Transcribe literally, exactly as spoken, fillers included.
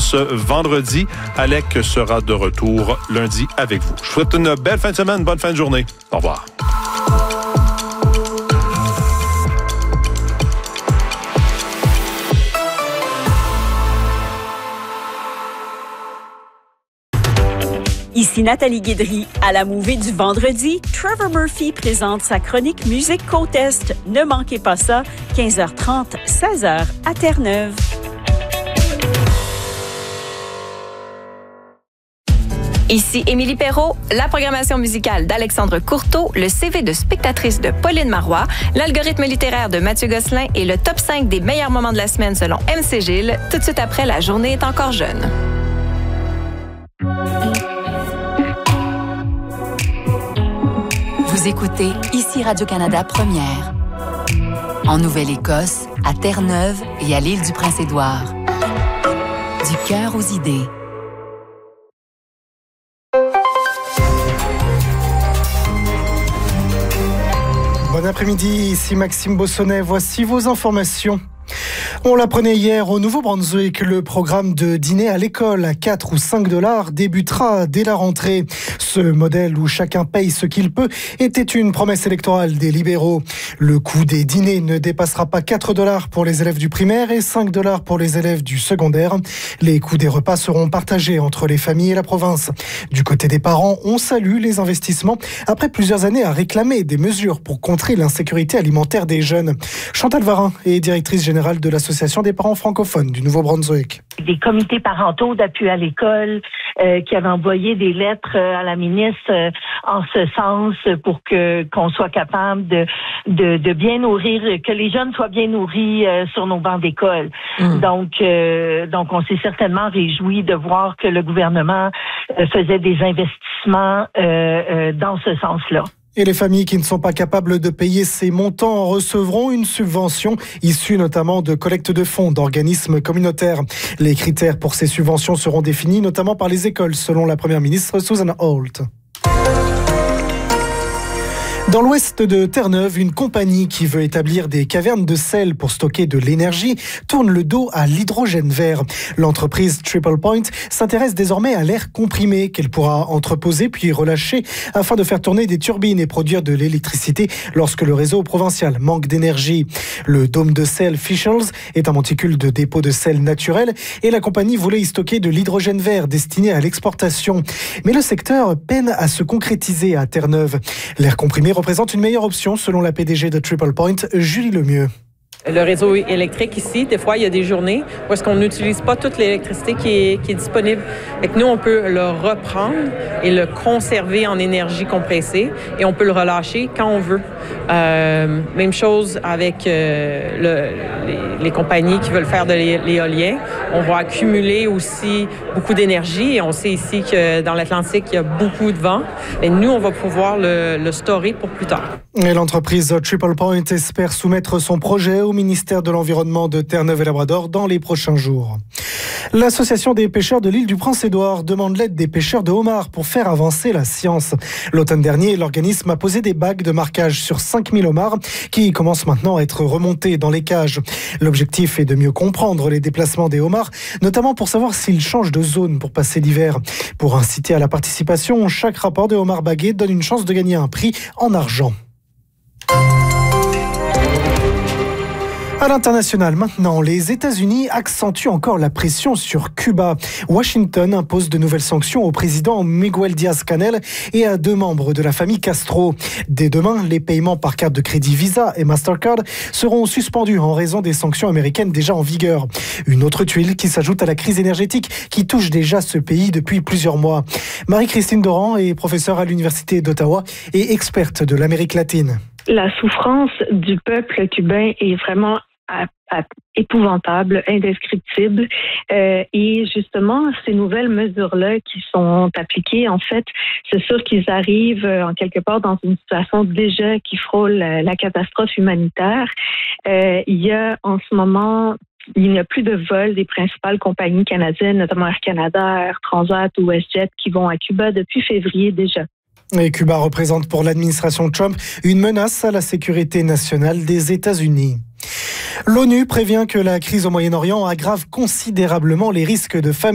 ce vendredi. Alec sera de retour lundi avec vous. Je vous souhaite une belle fin de semaine, bonne fin de journée. Au revoir. Ici Nathalie Guédry. À la Mouvée du vendredi, Trevor Murphy présente sa chronique Musique Côte Est. Ne manquez pas ça, quinze heures trente, seize heures à Terre-Neuve. Ici Émilie Perrault, la programmation musicale d'Alexandre Courteau, le C V de spectatrice de Pauline Marois, l'algorithme littéraire de Mathieu Gosselin et le top cinq des meilleurs moments de la semaine selon M C Gilles, tout de suite après La journée est encore jeune. Vous écoutez ici Radio-Canada Première. En Nouvelle-Écosse, à Terre-Neuve et à l'île du Prince-Édouard. Du cœur aux idées. Bon après-midi, ici Maxime Bossonnet. Voici vos informations. On l'apprenait hier au Nouveau-Brunswick, le programme de dîner à l'école à quatre ou cinq dollars débutera dès la rentrée. Ce modèle où chacun paye ce qu'il peut était une promesse électorale des libéraux. Le coût des dîners ne dépassera pas quatre dollars pour les élèves du primaire et cinq dollars pour les élèves du secondaire. Les coûts des repas seront partagés entre les familles et la province. Du côté des parents, on salue les investissements après plusieurs années à réclamer des mesures pour contrer l'insécurité alimentaire des jeunes. Chantal Varin est directrice générale de l'Association des parents francophones du Nouveau-Brunswick. Des comités parentaux d'appui à l'école euh, qui avaient envoyé des lettres à la ministre euh, en ce sens pour que qu'on soit capable de, de, de bien nourrir, que les jeunes soient bien nourris euh, sur nos bancs d'école. Mmh. Donc, euh, donc on s'est certainement réjoui de voir que le gouvernement euh, faisait des investissements euh, euh, dans ce sens-là. Et les familles qui ne sont pas capables de payer ces montants recevront une subvention issue notamment de collecte de fonds d'organismes communautaires. Les critères pour ces subventions seront définis notamment par les écoles, selon la première ministre Susan Holt. Dans l'ouest de Terre-Neuve, une compagnie qui veut établir des cavernes de sel pour stocker de l'énergie tourne le dos à l'hydrogène vert. L'entreprise Triple Point s'intéresse désormais à l'air comprimé qu'elle pourra entreposer puis relâcher afin de faire tourner des turbines et produire de l'électricité lorsque le réseau provincial manque d'énergie. Le dôme de sel Fischels est un monticule de dépôt de sel naturel et la compagnie voulait y stocker de l'hydrogène vert destiné à l'exportation. Mais le secteur peine à se concrétiser à Terre-Neuve. L'air comprimé représente une meilleure option selon la P D G de Triple Point, Julie Lemieux. Le réseau électrique ici, des fois, il y a des journées où est-ce qu'on n'utilise pas toute l'électricité qui est, qui est disponible. Et que nous, on peut le reprendre et le conserver en énergie compressée et on peut le relâcher quand on veut. Euh, même chose avec euh, le, les, les compagnies qui veulent faire de l'éolien. On va accumuler aussi beaucoup d'énergie et on sait ici que dans l'Atlantique, il y a beaucoup de vent. Et nous, on va pouvoir le, le storer pour plus tard. Et l'entreprise Triple Point espère soumettre son projet au ministère de l'Environnement de Terre-Neuve et Labrador dans les prochains jours. L'Association des pêcheurs de l'île du Prince-Édouard demande l'aide des pêcheurs de homards pour faire avancer la science. L'automne dernier, l'organisme a posé des bagues de marquage sur cinq mille homards qui commencent maintenant à être remontés dans les cages. L'objectif est de mieux comprendre les déplacements des homards, notamment pour savoir s'ils changent de zone pour passer l'hiver. Pour inciter à la participation, chaque rapport de homard bagué donne une chance de gagner un prix en argent. À l'international, maintenant, les États-Unis accentuent encore la pression sur Cuba. Washington impose de nouvelles sanctions au président Miguel Díaz-Canel et à deux membres de la famille Castro. Dès demain, les paiements par carte de crédit Visa et Mastercard seront suspendus en raison des sanctions américaines déjà en vigueur. Une autre tuile qui s'ajoute à la crise énergétique qui touche déjà ce pays depuis plusieurs mois. Marie-Christine Doran est professeure à l'Université d'Ottawa et experte de l'Amérique latine. La souffrance du peuple cubain est vraiment à, à, épouvantable, indescriptible. Euh, et justement, ces nouvelles mesures-là qui sont appliquées, en fait, c'est sûr qu'ils arrivent euh, en quelque part dans une situation déjà qui frôle la, la catastrophe humanitaire. Euh, il y a en ce moment... Il n'y a plus de vols des principales compagnies canadiennes, notamment Air Canada, Air Transat ou WestJet, qui vont à Cuba depuis février déjà. Et Cuba représente pour l'administration Trump une menace à la sécurité nationale des États-Unis. L'ONU prévient que la crise au Moyen-Orient aggrave considérablement les risques de famine.